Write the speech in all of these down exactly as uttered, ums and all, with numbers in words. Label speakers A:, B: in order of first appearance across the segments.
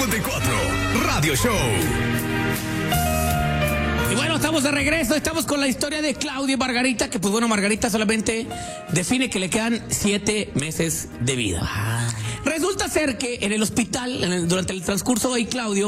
A: cincuenta y cuatro Radio Show.
B: Y bueno, estamos de regreso, estamos con la historia de Claudio y Margarita, que pues bueno, Margarita solamente define que le quedan siete meses de vida. Ah. Resulta ser que en el hospital, en el, durante el transcurso de Claudio,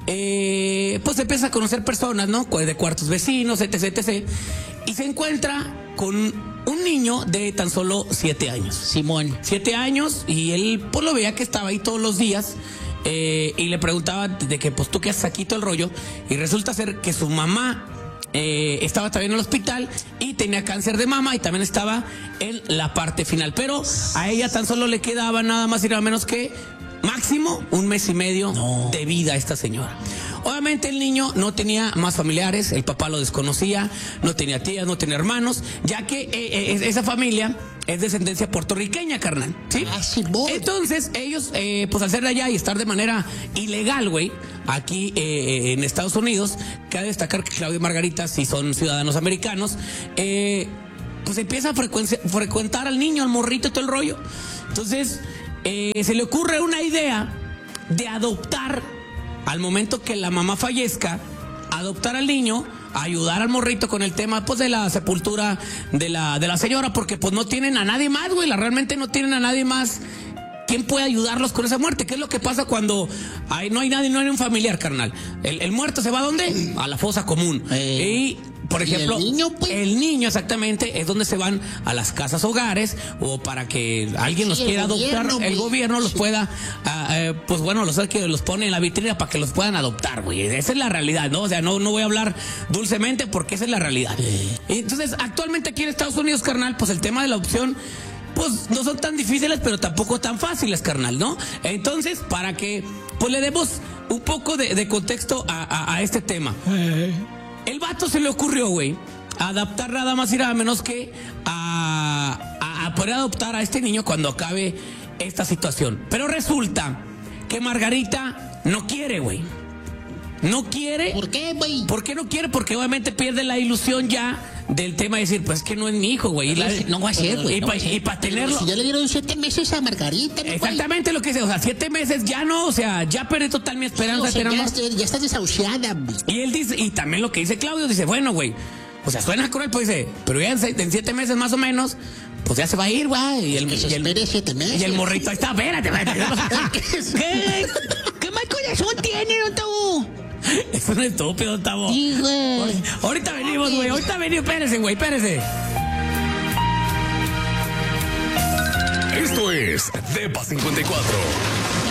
B: eh, pues empieza a conocer personas, ¿no? De cuartos vecinos, etc, etcétera. Y se encuentra con un niño de tan solo siete años.
C: Simón.
B: Siete años, y él pues lo veía que estaba ahí todos los días. Eh, y le preguntaba de que pues tú qué haces aquí todo el rollo, y resulta ser que su mamá eh, estaba también en el hospital y tenía cáncer de mama y también estaba en la parte final, pero a ella tan solo le quedaba nada más y nada menos que máximo un mes y medio no. de vida a esta señora. Obviamente el niño no tenía más familiares, el papá lo desconocía, no tenía tías, no tenía hermanos, ya que eh, eh, esa familia es descendencia puertorriqueña, carnal, ¿sí?
C: Ah, sí,
B: entonces ellos, eh, pues al ser de allá y estar de manera ilegal, güey, aquí eh, en Estados Unidos, cabe destacar que Claudio y Margarita sí son ciudadanos americanos, eh, pues empieza a frecuentar al niño, al morrito y todo el rollo. Entonces eh, se le ocurre una idea de adoptar. Al momento que la mamá fallezca, adoptar al niño, ayudar al morrito con el tema pues de la sepultura de la, de la señora, porque pues no tienen a nadie más, güey, la, realmente no tienen a nadie más. ¿Quién puede ayudarlos con esa muerte? ¿Qué es lo que pasa cuando hay, no hay nadie, no hay un familiar, carnal? El, el muerto se va ¿a dónde? A la fosa común. Eh, y, por ejemplo,
C: ¿y el niño, pues?
B: el niño exactamente es donde se van a las casas hogares, o para que alguien los sí, quiera adoptar, gobierno, el gobierno los sí. pueda, uh, eh, pues bueno, los que los pone en la vitrina para que los puedan adoptar, güey. Esa es la realidad, ¿no? O sea, no, no voy a hablar dulcemente porque esa es la realidad. Sí. Entonces, actualmente aquí en Estados Unidos, carnal, pues el tema de la adopción, pues no son tan difíciles, pero tampoco tan fáciles, carnal, ¿no? Entonces, para que pues le demos un poco de, de contexto a, a, a este tema. Eh. El vato se le ocurrió, güey, adaptar nada más y nada menos que a, a, a poder adoptar a este niño cuando acabe esta situación. Pero resulta que Margarita no quiere, güey. No quiere.
C: ¿Por qué, güey?
B: ¿Por qué no quiere? Porque obviamente pierde la ilusión ya del tema de decir, pues es que no es mi hijo, güey.
C: No va a ser, güey.
B: Y
C: no
B: para pa tenerlo.
C: Si ya le dieron siete meses a Margarita, ¿no,
B: exactamente
C: güey?
B: lo que dice, o sea, siete meses ya no, o sea, ya perdí total mi esperanza.
C: Sí, o sea,
B: de
C: ya,
B: más.
C: ya estás desahuciada, güey.
B: Y él dice, y también lo que dice Claudio, dice, bueno, güey, o sea, suena cruel, pues dice, pero ya en, en siete meses más o menos, pues ya se va a ir, güey. Y el,
C: que se
B: y el,
C: espere siete meses.
B: Y el morrito, ahí está, espérate, ¿Qué,
C: ¿Qué? ¿Qué mal corazón tiene, no tú?
B: Es un estúpido, Tavo.
C: Sí, güey.
B: Ahorita venimos, güey. Ahorita venimos. Espérese, güey. Espérese.
A: Esto es Depa cincuenta y cuatro.